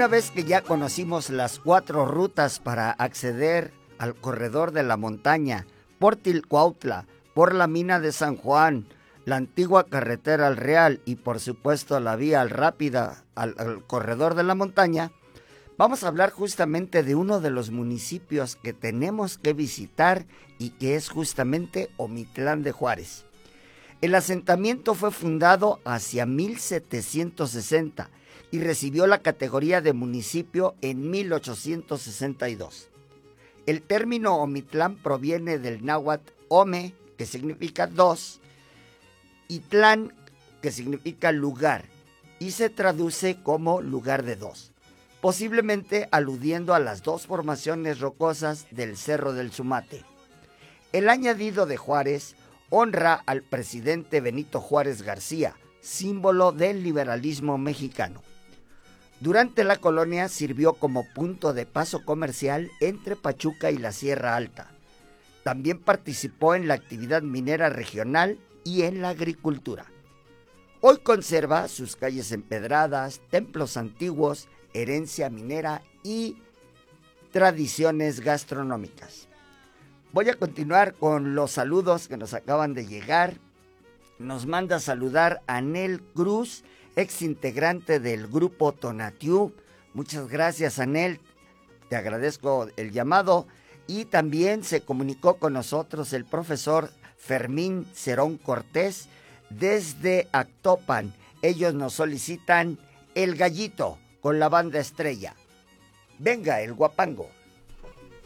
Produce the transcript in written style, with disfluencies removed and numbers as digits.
Una vez que ya conocimos las 4 rutas para acceder al corredor de la montaña, por Tilcuautla, por la mina de San Juan, la antigua carretera al Real y por supuesto la vía rápida al corredor de la montaña, vamos a hablar justamente de uno de los municipios que tenemos que visitar y que es justamente Omitlán de Juárez. El asentamiento fue fundado hacia 1760 y recibió la categoría de municipio en 1862. El término Omitlán proviene del náhuatl Ome, que significa 2, y Tlán, que significa lugar, y se traduce como lugar de 2, posiblemente aludiendo a las 2 formaciones rocosas del Cerro del Sumate. El añadido de Juárez honra al presidente Benito Juárez García, símbolo del liberalismo mexicano. Durante la colonia sirvió como punto de paso comercial entre Pachuca y la Sierra Alta. También participó en la actividad minera regional y en la agricultura. Hoy conserva sus calles empedradas, templos antiguos, herencia minera y tradiciones gastronómicas. Voy a continuar con los saludos que nos acaban de llegar. Nos manda a saludar Anel Cruz, ex integrante del grupo Tonatiuh. Muchas gracias, Anel, te agradezco el llamado. Y también se comunicó con nosotros el profesor Fermín Cerón Cortés desde Actopan. Ellos nos solicitan El Gallito con la banda Estrella. Venga el guapango.